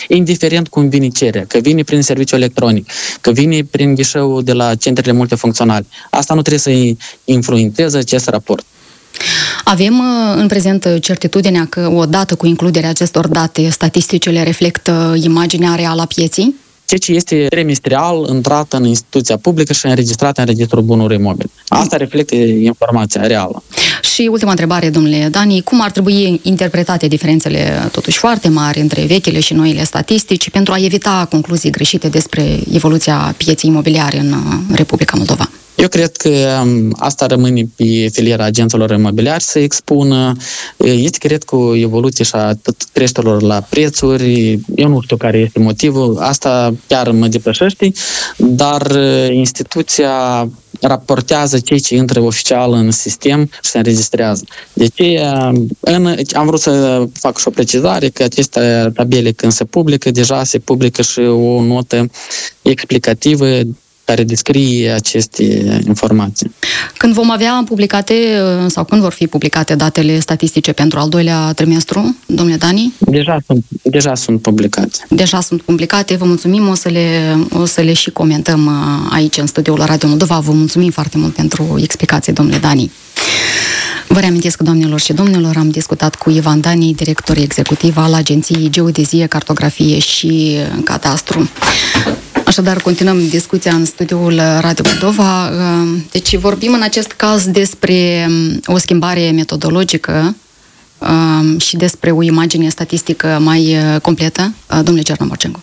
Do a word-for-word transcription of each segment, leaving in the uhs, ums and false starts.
indiferent cum vine cererea, că vine prin serviciu electronic, că vine prin ghișeul de la centrele multifuncționale. Asta nu trebuie să influențeze acest raport. Avem în prezent certitudinea că odată cu includerea acestor date, statisticile reflectă imaginea reală a pieții? Ceea ce este trimestrial intrat în instituția publică și înregistrat în Registrul Bunurilor Imobile. Asta reflectă informația reală. Și ultima întrebare, domnule Dani, cum ar trebui interpretate diferențele totuși foarte mari între vechile și noile statistici pentru a evita concluzii greșite despre evoluția pieței imobiliare în Republica Moldova? Eu cred că asta rămâne pe filiera agenților imobiliari să expună. Este, cred, cu evoluție și a creșterilor la prețuri. Eu nu știu care este motivul. Asta chiar mă depășește, dar instituția raportează cei ce intră oficial în sistem și se înregistrează. Deci în, am vrut să fac și o precizare că aceste tabele când se publică, deja se publică și o notă explicativă care descrie aceste informații. Când vom avea publicate sau când vor fi publicate datele statistice pentru al doilea trimestru, domnule Dani? Deja sunt, deja sunt publicate. Deja sunt publicate, vă mulțumim, o să le, o să le și comentăm aici în studioul la Radio Moldova. Vă mulțumim foarte mult pentru explicații, domnule Dani. Vă reamintesc, doamnelor și domnilor, am discutat cu Ivan Dani, director executiv al Agenției Geodezie, Cartografie și Cadastru. Așadar, continuăm discuția în studioul Radio Moldova. Deci vorbim în acest caz despre o schimbare metodologică și despre o imagine statistică mai completă. Domnule Cernămorcencu.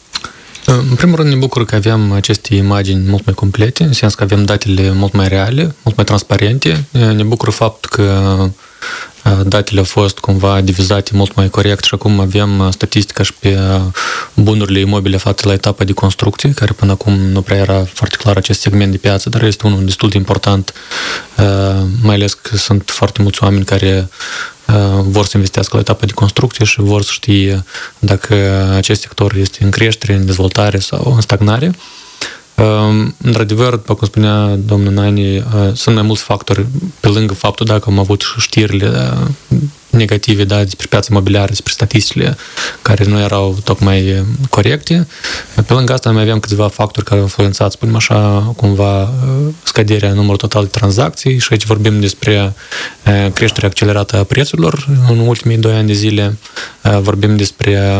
În primul rând ne bucur că avem aceste imagini mult mai complete, în sens că avem datele mult mai reale, mult mai transparente. Ne bucur faptul că datele au fost cumva divizate mult mai corect și acum avem statistica și pe bunurile imobile aflate la etapa de construcție, care până acum nu prea era foarte clar acest segment de piață, dar este unul destul de important, mai ales că sunt foarte mulți oameni care vor să investească la etapa de construcție și vor să știe dacă acest sector este în creștere, în dezvoltare sau în stagnare. Într-adevăr, după cum spunea domnul Nani, sunt mai mulți factori pe lângă faptul dacă am avut știrile negative, da, despre piața imobiliară, despre statisticile care nu erau tocmai corecte. Pe lângă asta mai aveam câțiva factori care au influențat, spunem așa, cumva scăderea numărului total de tranzacții și aici vorbim despre creșterea accelerată a prețurilor în ultimii doi ani de zile, vorbim despre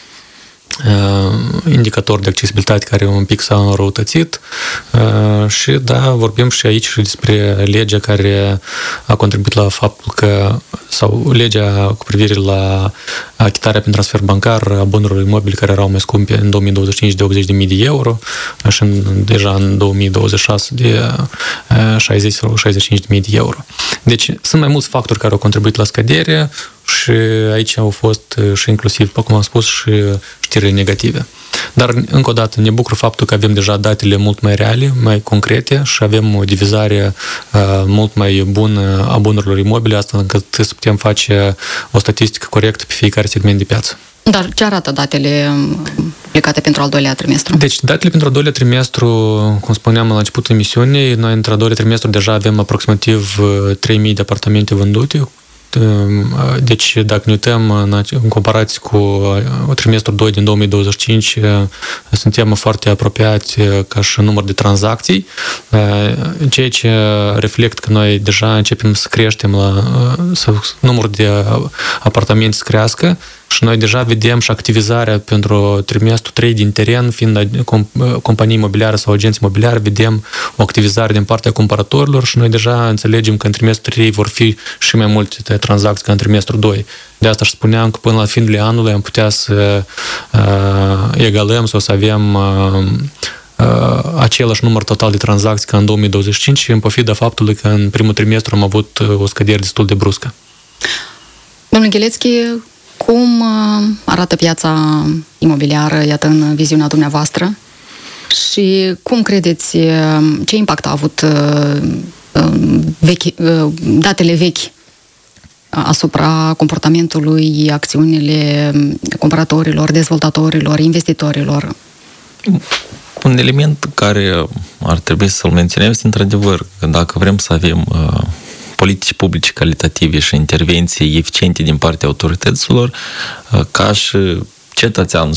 indicatori de accesibilitate care un pic s-au înrăutățit și da, vorbim și aici și despre legea care a contribuit la faptul că, sau legea cu privire la achitarea prin transfer bancar a bunurilor imobile care erau mai scumpe în două mii douăzeci și cinci de optzeci de mii de euro și în, deja în două mii douăzeci și șase de șaizeci sau șaizeci și cinci de mii de euro. Deci sunt mai mulți factori care au contribuit la scădere și aici au fost și inclusiv, cum am spus, și știrile negative. Dar, încă o dată, ne bucur faptul că avem deja datele mult mai reale, mai concrete și avem o divizare uh, mult mai bună a bunurilor imobile, astfel încât să putem face o statistică corectă pe fiecare segment de piață. Dar ce arată datele publicate pentru al doilea trimestru? Deci, datele pentru al doilea trimestru, cum spuneam la începutul emisiunii, noi într-al doilea trimestru deja avem aproximativ trei mii de apartamente vândute. Deci, dacă ne uităm în comparație cu trimestrul doi din două mii douăzeci și cinci, suntem foarte apropiați ca și număr de tranzacții, ceea ce reflectă că noi deja începem să creștem, la, să numărul de apartamente să crească și noi deja vedem și activizarea pentru trimestrul trei din teren, fiind companii imobiliare sau agenți imobiliare, vedem o activizare din partea cumpărătorilor și noi deja înțelegem că în trimestrul trei vor fi și mai multe tranzacții ca în trimestrul doi. De asta și spuneam că până la finele anului am putea să uh, egalăm sau să avem uh, uh, același număr total de tranzacții ca în două mii douăzeci și cinci, în pofida faptului că în primul trimestru am avut o scădere destul de bruscă. Domnule Ghilețchi, cum arată piața imobiliară, iată, în viziunea dumneavoastră? Și cum credeți, ce impact a avut vechi, datele vechi asupra comportamentului, acțiunile cumpărătorilor, dezvoltatorilor, investitorilor? Un element care ar trebui să-l menționăm este, într-adevăr, că dacă vrem să avem uh, politici publice calitative și intervenții eficiente din partea autorităților, uh, ca și cetățean